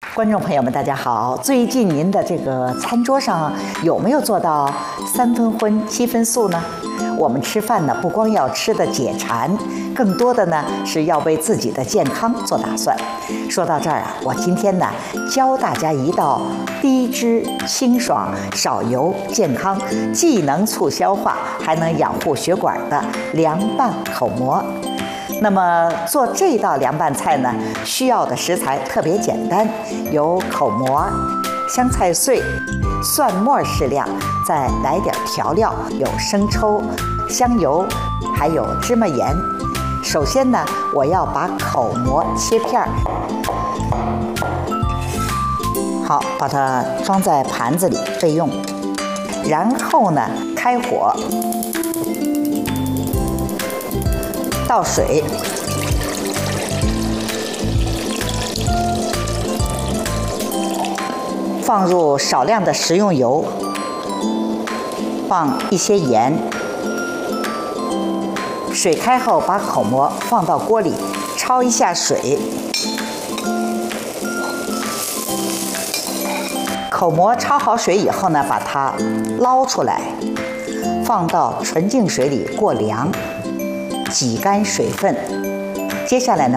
观众朋友们，大家好！最近您的这个餐桌上有没有做到3分荤7分素呢？我们吃饭呢，不光要吃的解馋，更多的呢是要为自己的健康做打算。说到这儿啊，我今天呢教大家一道低脂、清爽、少油、健康，既能促消化，还能养护血管的凉拌口蘑。那么做这道凉拌菜呢，需要的食材特别简单，有口蘑、香菜碎、蒜末适量，再来点调料，有生抽、香油，还有芝麻盐。首先呢，我要把口蘑切片儿，好，把它装在盘子里备用。然后呢，开火。倒水，放入少量的食用油，放一些盐。水开后，把口蘑放到锅里，焯一下水。口蘑焯好水以后呢，把它捞出来，放到纯净水里过凉。挤干水分，接下来呢，